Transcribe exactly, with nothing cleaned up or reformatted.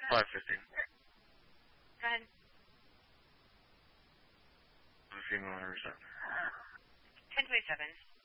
five fifteen. Go ahead. The female on her reception. ten twenty-seven.